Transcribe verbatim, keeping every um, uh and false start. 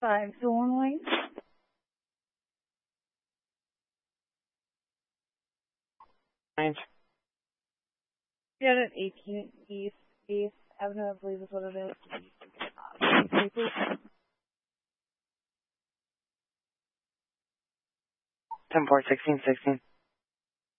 five Thorn Lane. Range. Yeah, at eighteen East East Avenue, I believe is what it is. ten four, sixteen, sixteen.